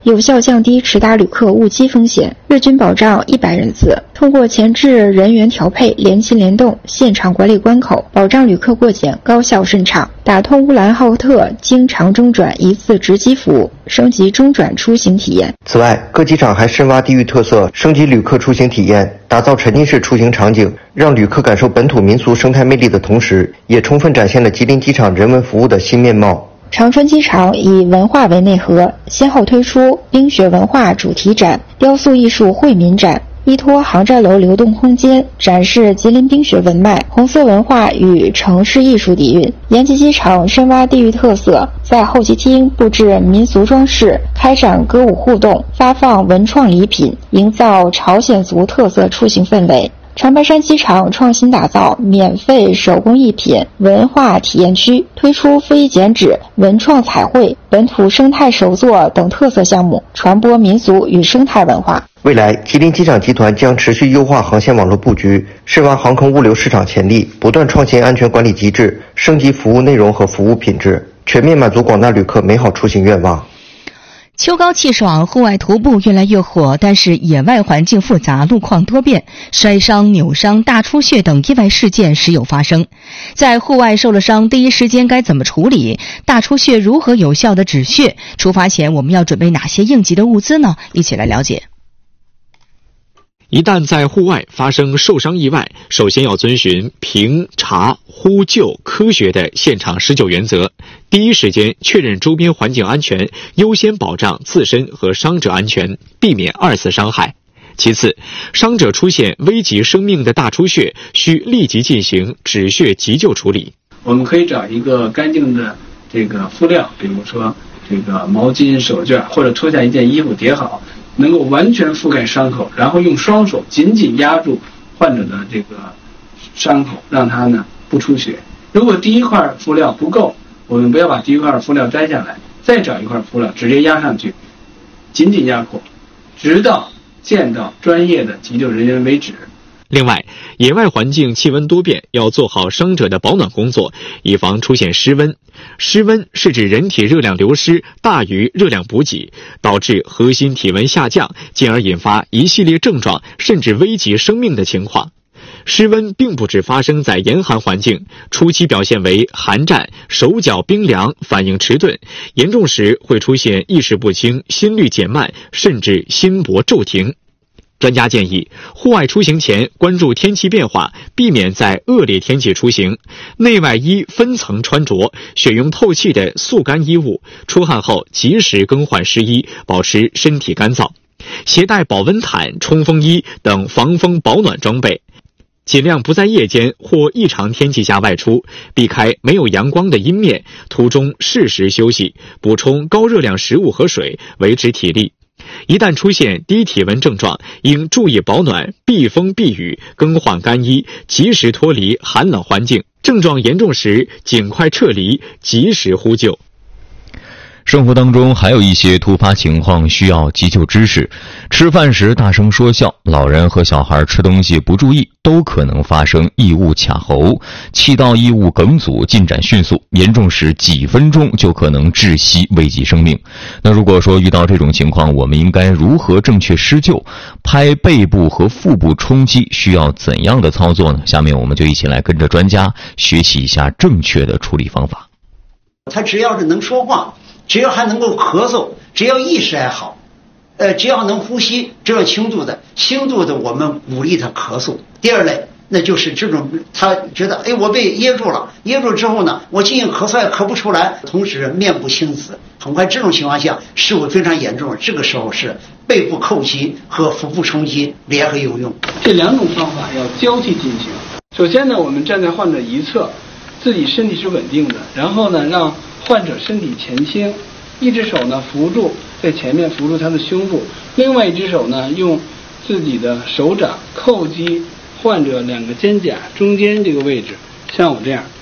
有效降低迟达旅客误机风险。日均保障100人次，通过前置人员调配、联勤联动、现场管理关口，保障旅客过检高效顺畅。打通乌兰浩特经常中转一次直机服务，升级中转出行体验。 此外，各机场还深挖地域特色，升级旅客出行体验，打造沉浸式出行场景，让旅客感受本土民俗生态魅力的同时，也充分展现了吉林机场人文服务的新面貌。 长春机场以文化为内核，先后推出冰雪文化主题展、雕塑艺术惠民展，依托航站楼流动空间展示吉林冰雪文脉、红色文化与城市艺术底蕴。延吉机场深挖地域特色，在候机厅布置民俗装饰，开展歌舞互动，发放文创礼品，营造朝鲜族特色出行氛围。长白山机场创新打造免费手工艺品文化体验区，推出非遗剪纸、文创彩绘、本土生态手作等特色项目，传播民俗与生态文化。 未来，吉林机场集团将持续优化航线网络布局，深挖航空物流市场潜力，不断创新安全管理机制，升级服务内容和服务品质，全面满足广大旅客美好出行愿望。 秋高气爽，户外徒步越来越火，但是野外环境复杂，路况多变，摔伤、扭伤、大出血等意外事件时有发生。在户外受了伤，第一时间该怎么处理？大出血如何有效的止血？出发前我们要准备哪些应急的物资呢？一起来了解。 一旦在户外发生受伤意外，首先要遵循评、查、呼救科学的现场施救原则，第一时间确认周边环境安全，优先保障自身和伤者安全，避免二次伤害。其次，伤者出现危及生命的大出血，需立即进行止血急救处理。 我们可以找一个干净的这个敷料，比如说这个毛巾、手绢，或者脱下一件衣服叠好，能够完全覆盖伤口，然后用双手紧紧压住患者的这个伤口，让它呢不出血。如果第一块敷料不够，我们不要把第一块敷料摘下来，再找一块敷料直接压上去，紧紧压迫，直到见到专业的急救人员为止。 另外，野外环境气温多变，要做好伤者的保暖工作，以防出现失温。失温是指人体热量流失大于热量补给，导致核心体温下降，进而引发一系列症状，甚至危及生命的情况。失温并不只发生在严寒环境，初期表现为寒战、手脚冰凉、反应迟钝，严重时会出现意识不清、心率减慢，甚至心搏骤停。专家建议，户外出行前关注天气变化，避免在恶劣天气出行。内外衣分层穿着，选用透气的速干衣物。出汗后及时更换湿衣，保持身体干燥。携带保温毯、冲锋衣等防风保暖装备。尽量不在夜间或异常天气下外出，避开没有阳光的阴面，途中适时休息，补充高热量食物和水，维持体力。一旦出现低体温症状，应注意保暖、避风避雨、更换干衣，及时脱离寒冷环境。症状严重时，尽快撤离，及时呼救。 生活当中还有一些突发情况需要急救知识。吃饭时大声说笑，老人和小孩吃东西不注意，都可能发生异物卡喉、气道异物梗阻，进展迅速，严重时几分钟就可能窒息，危及生命。那如果说遇到这种情况，我们应该如何正确施救？拍背部和腹部冲击需要怎样的操作呢？下面我们就一起来跟着专家学习一下正确的处理方法。 他只要是能说话，只要还能够咳嗽，只要意识还好，只要能呼吸，只要轻度的我们鼓励他咳嗽。第二类，那就是这种他觉得我被噎住了，噎住之后呢，我进行咳嗽也咳不出来，同时面部青紫，很快这种情况下事故非常严重，这个时候是背部叩击和腹部冲击联合有用。 这两种方法要交替进行。首先呢，我们站在患者一侧，自己身体是稳定的，然后呢，让患者身体前倾，一只手呢扶住在前面，扶住他的胸部，另外一只手呢用自己的手掌叩击患者两个肩胛中间这个位置，像我这样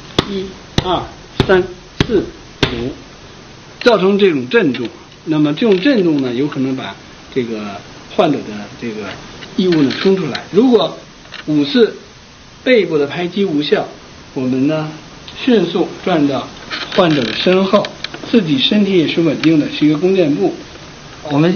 1、2、3、4、5，造成这种震动。那么这种震动呢，有可能把这个患者的这个异物呢冲出来。如果5次背部的拍击无效，我们呢迅速转到患者的身后，自己身体也是稳定的，是一个弓箭步。我们